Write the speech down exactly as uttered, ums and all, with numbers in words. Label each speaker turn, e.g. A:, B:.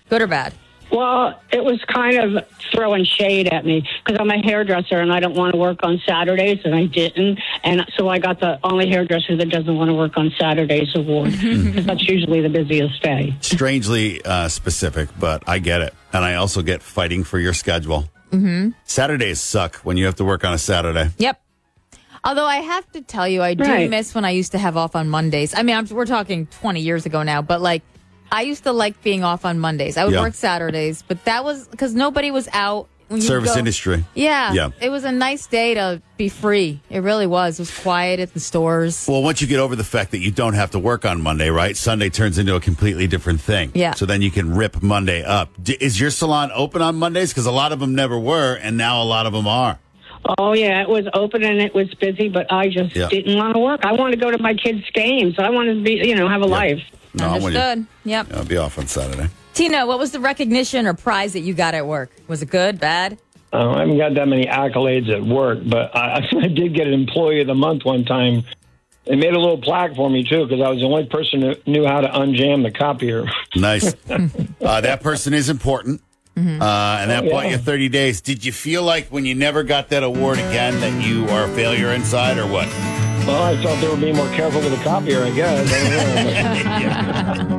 A: Good or bad?
B: Well, it was kind of throwing shade at me because I'm a hairdresser and I don't want to work on Saturdays, and I didn't. And so I got the only hairdresser that doesn't want to work on Saturdays award because that's usually the busiest day.
C: Strangely uh, specific, but I get it. And I also get fighting for your schedule.
A: Mm-hmm.
C: Saturdays suck when you have to work on a Saturday.
A: Yep. Although I have to tell you, I do
B: Right.
A: miss when I used to have off on Mondays. I mean, I'm, we're talking twenty years ago now, but like, I used to like being off on Mondays. I would
C: Yeah.
A: work Saturdays, but that was because nobody was out. When you
C: Service
A: go-
C: industry.
A: Yeah.
C: Yeah.
A: It was a nice day to be free. It really was. It was quiet at the stores.
C: Well, once you get over the fact that you don't have to work on Monday, right? Sunday turns into a completely different thing.
A: Yeah.
C: So then you can rip Monday up. D- is your salon open on Mondays? Because a lot of them never were, and now a lot of them are.
B: Oh, yeah, it was open and it was busy, but I just
C: Yeah.
B: didn't want to work. I wanted to go to my kids' games. I wanted to be, you know, have a life.
C: No, I'm with you.
A: Understood. Yep.
C: I'll be off on Saturday.
A: Tina, what was the recognition or prize that you got at work? Was it good, bad?
D: Uh, I haven't got that many accolades at work, but I, I did get an Employee of the Month one time. They made a little plaque for me, too, because I was the only person who knew how to unjam the copier.
C: Nice. uh, that person is important.
A: Mm-hmm.
C: Uh, and that
D: Oh,
C: bought
D: yeah.
C: you thirty days. Did you feel like when you never got that award again that you are a failure inside or what?
D: Well, I thought they were being more careful with the copier, I guess. I don't know.